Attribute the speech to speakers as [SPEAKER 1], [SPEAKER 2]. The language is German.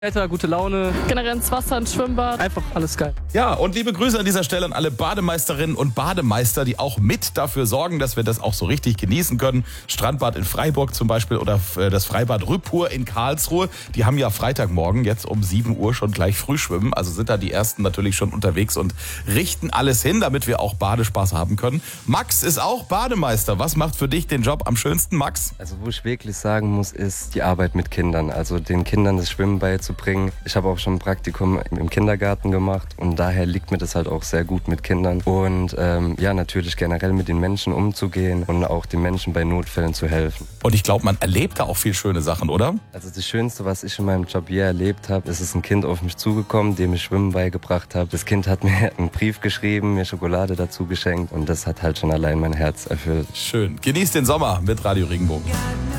[SPEAKER 1] Wetter, gute Laune.
[SPEAKER 2] Generell ins Wasser, ins Schwimmbad.
[SPEAKER 1] Einfach alles geil.
[SPEAKER 3] Ja, und liebe Grüße an dieser Stelle an alle Bademeisterinnen und Bademeister, die auch mit dafür sorgen, dass wir das auch so richtig genießen können. Strandbad in Freiburg zum Beispiel oder das Freibad Rüppur in Karlsruhe. Die haben ja Freitagmorgen jetzt um 7 Uhr schon gleich Frühschwimmen. Also sind da die Ersten natürlich schon unterwegs und richten alles hin, damit wir auch Badespaß haben können. Max ist auch Bademeister. Was macht für dich den Job am schönsten, Max?
[SPEAKER 4] Also wo ich wirklich sagen muss, ist die Arbeit mit Kindern. Also den Kindern das Schwimmen beizubringen. Ich habe auch schon ein Praktikum im Kindergarten gemacht und daher liegt mir das halt auch sehr gut mit Kindern. Und ja, natürlich generell mit den Menschen umzugehen und auch den Menschen bei Notfällen zu helfen.
[SPEAKER 3] Und ich glaube, man erlebt da auch viel schöne Sachen, oder?
[SPEAKER 4] Also das Schönste, was ich in meinem Job je erlebt habe, ist ein Kind auf mich zugekommen, dem ich Schwimmen beigebracht habe. Das Kind hat mir einen Brief geschrieben, mir Schokolade dazu geschenkt und das hat halt schon allein mein Herz erfüllt.
[SPEAKER 3] Schön. Genießt den Sommer mit Radio Regenbogen.